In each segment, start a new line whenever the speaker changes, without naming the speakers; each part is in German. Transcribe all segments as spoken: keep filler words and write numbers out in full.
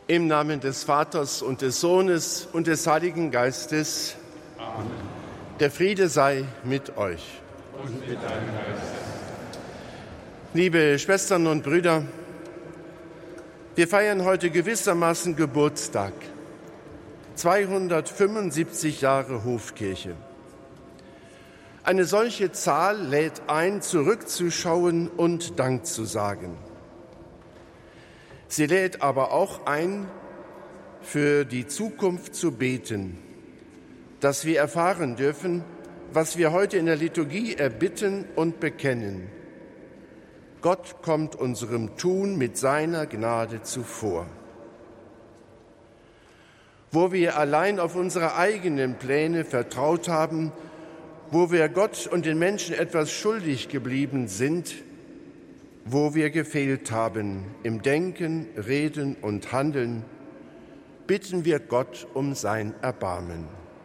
Im Namen des Vaters und des Sohnes und des Heiligen Geistes.
Amen.
Der Friede sei mit euch.
Und mit deinem Geist.
Liebe Schwestern und Brüder, wir feiern heute gewissermaßen Geburtstag. zweihundertfünfundsiebzig Jahre Hofkirche. Eine solche Zahl lädt ein, zurückzuschauen und Dank zu sagen. Sie lädt aber auch ein, für die Zukunft zu beten, dass wir erfahren dürfen, was wir heute in der Liturgie erbitten und bekennen. Gott kommt unserem Tun mit seiner Gnade zuvor. Wo wir allein auf unsere eigenen Pläne vertraut haben, wo wir Gott und den Menschen etwas schuldig geblieben sind, wo wir gefehlt haben im Denken, Reden und Handeln, bitten wir Gott um sein Erbarmen.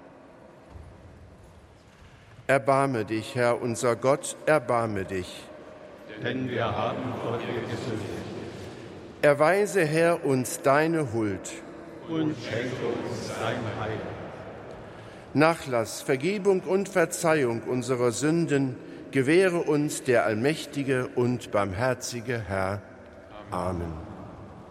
Erbarme dich, Herr unser Gott, erbarme dich.
Denn wir haben vor dir gesündigt.
Erweise, Herr, uns deine Huld.
Und schenke uns dein Heil.
Nachlass, Vergebung und Verzeihung unserer Sünden gewähre uns der allmächtige und barmherzige Herr. Amen.